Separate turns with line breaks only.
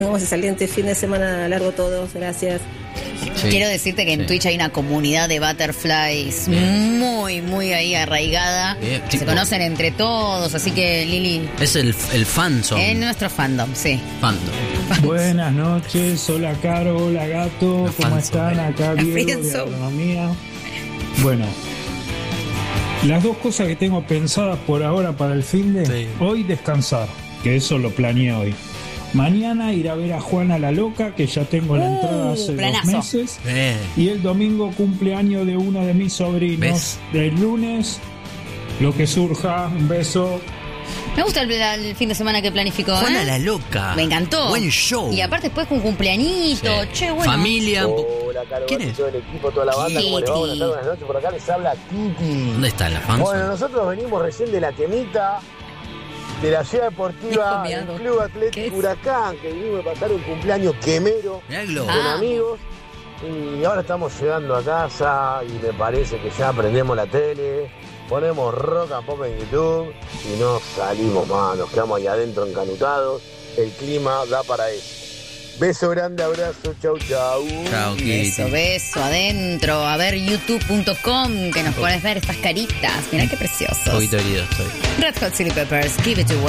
Tengamos excelente fin de semana largo todos, gracias.
Sí.
Quiero decirte que en Twitch hay una comunidad de butterflies muy, muy ahí arraigada.
Bien,
Se
tipo,
conocen entre todos, así que Lili...
Es el fandom.
En nuestro fandom, sí.
Fandom.
Buenas noches, hola Caro, hola Gato,
La
¿cómo
fanzone.
están? Acá Diego de
Friendzone.
Agronomía. Bueno, las dos cosas que tengo pensadas por ahora para el fin de
Sí.
hoy descansar, que eso lo planeé hoy. Mañana ir a ver a Juana la Loca, que ya tengo la entrada hace
planazo.
2 meses.
Bien.
Y el domingo cumpleaños de uno de mis sobrinos.
¿Ves?
Del lunes, lo que surja, un beso.
Me gusta el fin de semana que planificó.
Juana la Loca.
Me encantó.
Buen show.
Y aparte después con un cumpleañito.
Sí.
Che, bueno.
Familia.
Hola, Caro,
¿Quién
Gato,
es?
todo el equipo, toda la banda, ¿cómo les va? Buenas
Kitty.
tardes, buenas noches, por acá les habla Kitty.
¿Dónde está la fans?
Bueno, nosotros venimos recién de la quemita de la ciudad deportiva
Hijo
del
miado.
Club
¿Qué
Atlético
es?
Huracán, que vinimos a pasar un cumpleaños quemero
Mirá el globo.
con
Ah.
amigos. Y ahora estamos llegando a casa y me parece que ya prendemos la tele, ponemos rock and pop en YouTube y no salimos más, nos quedamos ahí adentro encanutados. El clima da para eso. Beso grande, abrazo, chau, chau.
Chao,
Beso,
Kitty.
beso, adentro. A ver, youtube.com, que nos puedes ver estas caritas. Mirá qué
Un
preciosos.
poquito herido estoy.
Red Hot Chili Peppers, Give It Away.